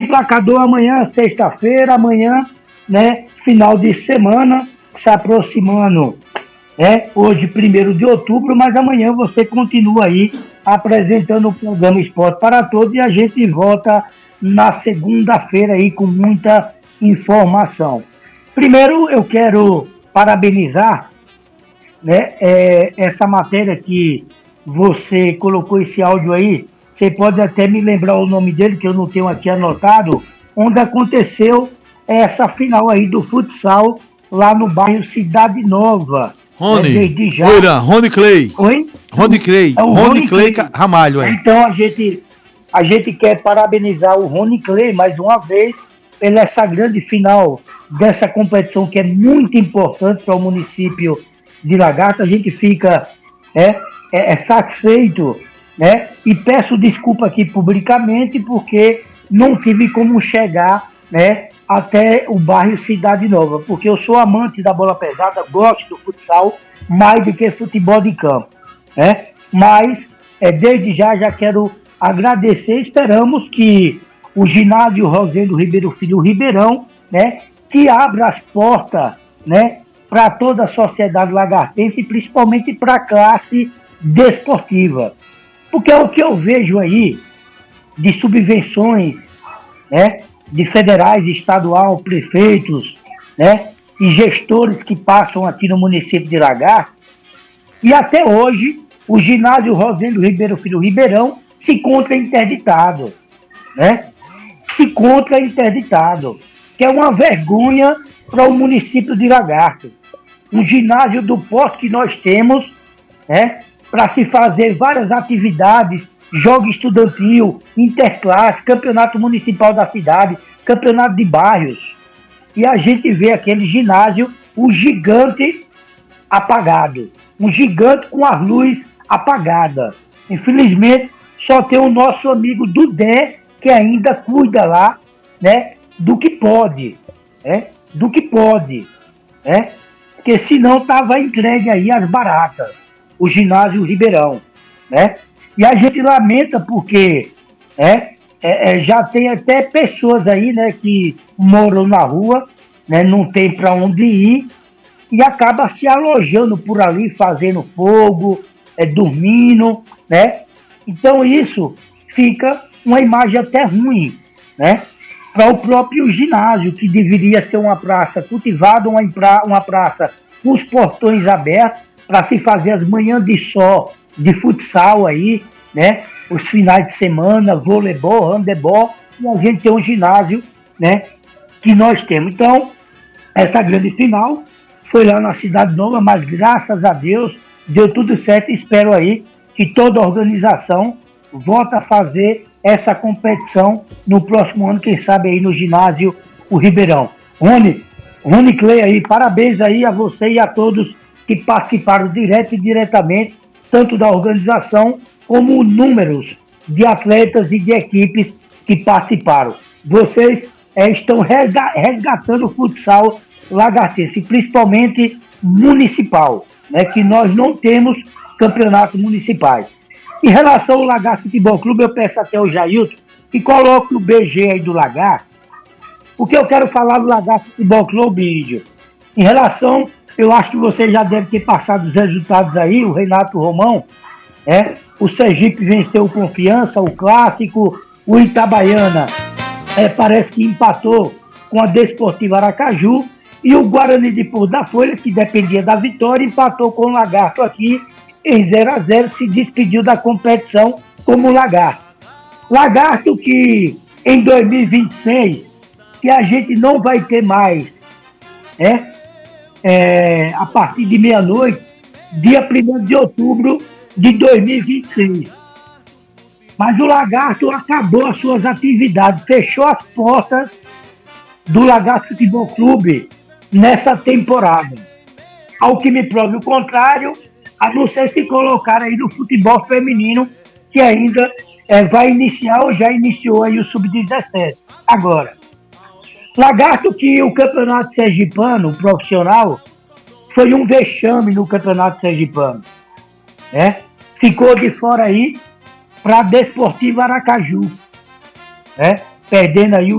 emplacador, amanhã, sexta-feira, amanhã, né, final de semana, se aproximando, hoje, 1º de outubro, mas amanhã você continua aí apresentando o programa Esporte para Todos e a gente volta na segunda-feira aí com muita informação. Primeiro, eu quero parabenizar, né, essa matéria que você colocou esse áudio aí. Você pode até me lembrar o nome dele, que eu não tenho aqui anotado, onde aconteceu essa final aí do futsal lá no bairro Cidade Nova. Rony, desde já. Rony Clay. Oi? Rony Clay. É o Rony Clay Ramalho, é. Então a gente quer parabenizar o Rony Clay mais uma vez pela essa grande final dessa competição que é muito importante para o município de Lagarto. A gente fica satisfeito, né? E peço desculpa aqui publicamente porque não tive como chegar, né, até o bairro Cidade Nova, porque eu sou amante da bola pesada, gosto do futsal mais do que futebol de campo, né? Mas desde já quero agradecer. Esperamos que o ginásio Rosendo Ribeiro Filho Ribeirão, né, que abra as portas, né, para toda a sociedade lagartense e principalmente para a classe desportiva. Porque é o que eu vejo aí de subvenções, né, de federais, estadual, prefeitos, né, e gestores que passam aqui no município de Lagarto, e até hoje o ginásio Rosendo Ribeiro Filho Ribeirão se encontra interditado, né? Se encontra interditado, que é uma vergonha para o município de Lagarto. Um ginásio do porte que nós temos, né, para se fazer várias atividades, jogo estudantil, interclasse, campeonato municipal da cidade, campeonato de bairros. E a gente vê aquele ginásio, um gigante apagado, um gigante com as luzes apagadas. Infelizmente, só tem o nosso amigo Dudé, que ainda cuida lá, né, do que pode, porque senão estava entregue aí às baratas, o ginásio Ribeirão, né? E a gente lamenta porque já tem até pessoas aí, né, que moram na rua, né, não tem para onde ir e acaba se alojando por ali, fazendo fogo, dormindo, né? Então isso fica uma imagem até ruim, né, para o próprio ginásio, que deveria ser uma praça cultivada, uma praça com os portões abertos para se fazer as manhãs de sol, de futsal aí, né, os finais de semana, voleibol, handebol, e a gente tem um ginásio, né, que nós temos. Então, essa grande final foi lá na Cidade Nova, mas graças a Deus deu tudo certo. Espero aí que toda a organização volte a fazer essa competição no próximo ano, quem sabe aí no ginásio o Ribeirão. Rony Clay aí, parabéns aí a você e a todos que participaram direto e diretamente, tanto da organização como números de atletas e de equipes que participaram. Vocês estão resgatando o futsal lagartense, principalmente municipal, né, que nós não temos campeonatos municipais. Em relação ao Lagarto Futebol Clube, eu peço até o Jailton que coloque o BG aí do Lagarto, porque eu quero falar do Lagarto Futebol Clube, Índio. Em relação, eu acho que você já deve ter passado os resultados aí, o Renato Romão, o Sergipe venceu o Confiança, o Clássico, o Itabaiana parece que empatou com a Desportiva Aracaju, e o Guarani de Porto da Folha, que dependia da vitória, empatou com o Lagarto aqui em 0-0, se despediu da competição como Lagarto. Lagarto que em 2026, que a gente não vai ter mais, a partir de meia-noite, dia 1º de outubro de 2026. Mas o Lagarto acabou as suas atividades, fechou as portas do Lagarto Futebol Clube nessa temporada. Ao que me prove o contrário, a não ser se colocar aí no futebol feminino, que ainda vai iniciar ou já iniciou aí o Sub-17. Agora, Lagarto que o campeonato sergipano, profissional, foi um vexame no campeonato sergipano. Ficou de fora aí para a Desportiva Aracaju, perdendo aí